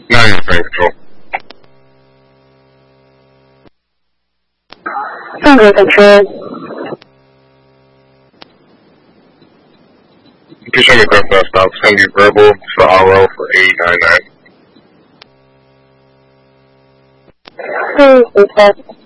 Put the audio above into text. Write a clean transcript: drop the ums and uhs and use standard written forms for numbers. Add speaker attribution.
Speaker 1: Now you're in control.
Speaker 2: Tango control.
Speaker 1: You can show me craft that stop. Send you verbal to RO for 899.
Speaker 2: Please,